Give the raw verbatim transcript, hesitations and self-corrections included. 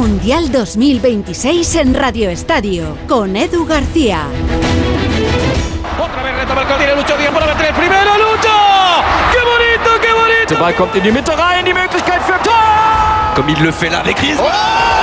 Mundial dos mil veintiséis en Radio Estadio, con Edu García. Otra vez retoma el Cortina, Lucho Díaz para meter el primero, Lucho! ¡Qué bonito, qué bonito! Der Ball kommt in die Mitte rein, die Möglichkeit für Tor! Comme il le fait là avec Griezmann. Oh!